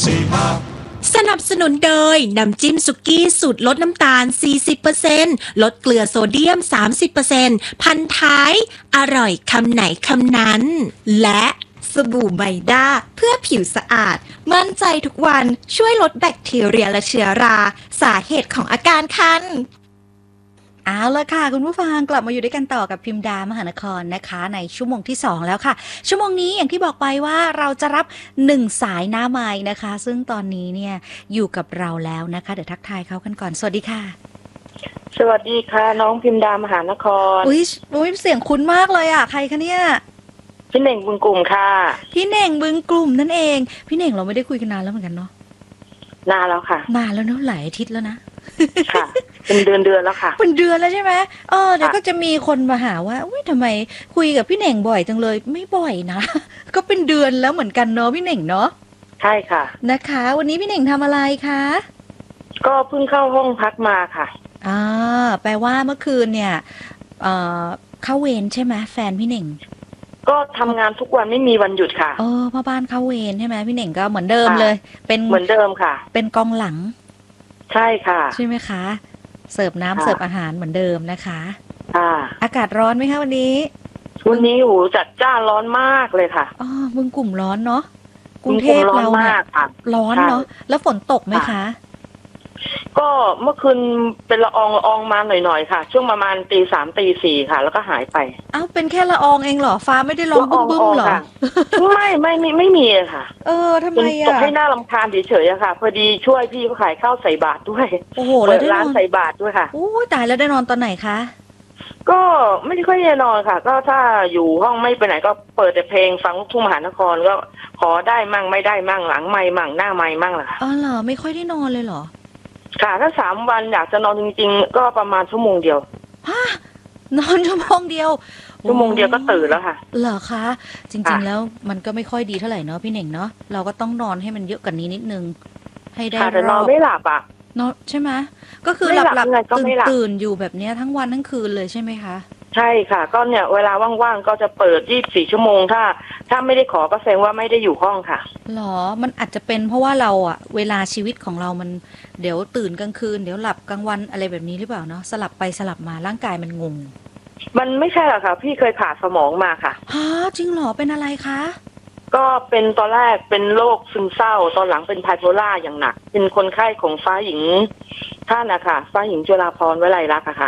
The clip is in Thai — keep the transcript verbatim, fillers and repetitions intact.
สนับสนุนโดยน้ำจิ้มสุกี้สูตรลดน้ำตาล สี่สิบเปอร์เซ็นต์ ลดเกลือโซเดียม สามสิบเปอร์เซ็นต์ พันท้ายอร่อยคำไหนคำนั้นและสบู่ไมด้าเพื่อผิวสะอาดมั่นใจทุกวันช่วยลดแบคทีเรียและเชื้อราสาเหตุของอาการคันเอาละค่ะคุณผู้ฟังกลับมาอยู่ด้วยกันต่อกับพิมดามหานครนะคะในชั่วโมงที่สองแล้วค่ะชั่วโมงนี้อย่างที่บอกไปว่าเราจะรับหนึ่งสายหน้าไมค์นะคะซึ่งตอนนี้เนี่ยอยู่กับเราแล้วนะคะเดี๋ยวทักทายเขากันก่อนสวัสดีค่ะสวัสดีค่ะน้องพิมดามหานครอุ้ยอุ้ยเสียงคุ้นมากเลยอ่ะใครคะเนี่ยพี่เน่งบึงกลุ่มค่ะพี่เน่งบึงกลุ่มนั่นเองพี่เน่งเราไม่ได้คุยกันนานแล้วเหมือนกันเนาะนานแล้วค่ะนานแล้วเนาะหลายอาทิตย์แล้วนะค่ะเป็นเดือนเดือนแล้วค่ะเป็นเดือนแล้วใช่ไหมเออเดี๋ยวก็จะมีคนมาหาว่าอุ้ยทำไมคุยกับพี่เน่งบ่อยจังเลยไม่บ่อยนะก็เป็นเดือนแล้วเหมือนกันเนาะพี่เน่งเนาะใช่ค่ะนะคะวันนี้พี่เน่งทำอะไรคะก็เพิ่งเข้าห้องพักมาค่ะอ่าแปลว่าเมื่อคืนเนี่ยเอ่อเข้าเวรใช่ไหมแฟนพี่เน่งก็ทำงานทุกวันไม่มีวันหยุดค่ะเออพ่อบ้านเข้าเวรใช่ไหมพี่เน่งก็เหมือนเดิมเลยเป็นเหมือนเดิมค่ะเป็นกองหลังใช่ค่ะใช่ไหมคะเสิร์ฟน้ำเสิร์ฟอาหารเหมือนเดิมนะคะค่ะอากาศร้อนไหมคะวันนี้วันนี้โหจัดจ้านร้อนมากเลยค่ะอ๋อบึงกลุ่มร้อนเนาะกรุงเทพเราเนี่ยร้อนเนาะแล้วฝนตกไหมคะก็เมื่อคืนเป็นละอองละอองมาหน่อยๆค่ะช่วงประมาณตีสามตีสี่ค่ะแล้วก็หายไปเอ้าเป็นแค่ละอองเองเหรอฟ้าไม่ได้ร้องบึ้มบึ้มหรอไม่ไม่ไม่ไม่มีค่ะเออทำไมอ่ะตกให้หน้ารำคาญเฉยๆอะค่ะพอดีช่วยพี่เขาขายข้าวใส่บาตรด้วยโอ้โหแล้วได้ร้านใส่บาตรด้วยค่ะโอ้ตายแล้วได้นอนตอนไหนคะก็ไม่ค่อยได้นอนค่ะก็ถ้าอยู่ห้องไม่ไปไหนก็เปิดแต่เพลงฟังลูกทุ่งมหานครก็ขอได้มั่งไม่ได้มั่งหลังไม่มั่งหน้าไม่มั่งล่ะอ๋อเหรอไม่ค่อยได้นอนเลยเหรอค่ะถ้าสามวันอยากจะนอนจริงๆก็ประมาณชั่วโมงเดียวฮะนอนชั่วโมงเดียวชั่วโมงเดียวก็ตื่นแล้วค่ะเหรอคะจริงๆแล้วมันก็ไม่ค่อยดีเท่าไหร่เนาะพี่เน่งเนาะเราก็ต้องนอนให้มันเยอะกว่านี้นิดนึงให้ได้แต่นอนไม่หลับอ่ะนอนใช่ไหมก็คือหลับหลับตื่นตื่นอยู่แบบนี้ทั้งวันทั้งคืนเลยใช่ไหมคะใช่ค่ะก็เนี่ยเวลาว่างๆก็จะเปิดยี่สิบสี่ชั่วโมงถ้าถ้าไม่ได้ขอก็แสดงว่าไม่ได้อยู่ห้องค่ะหรอมันอาจจะเป็นเพราะว่าเราอะเวลาชีวิตของเรามันเดี๋ยวตื่นกลางคืนเดี๋ยวหลับกลางวันอะไรแบบนี้หรือเปล่าเนาะสลับไปสลับมาร่างกายมันงงมันไม่ใช่หรอกค่ะพี่เคยผ่าสมองมาค่ะฮะจริงเหรอเป็นอะไรคะก็เป็นตอนแรกเป็นโรคซึมเศร้าตอนหลังเป็นไบโพล่าอย่างหนักเป็นคนไข้ของฟ้าหญิงท่านนะคะฟ้าหญิงจุฬาภรณ์วลัยลักษณ์อะค่ะ